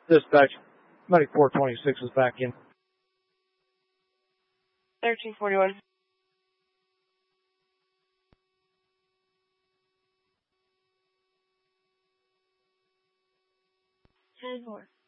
Dispatch, Medic 426 is back in. 1341. 10-4.